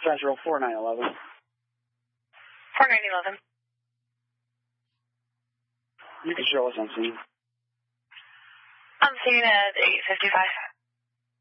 Central 4911. 4911. You can show us on scene. I'm seeing at 855.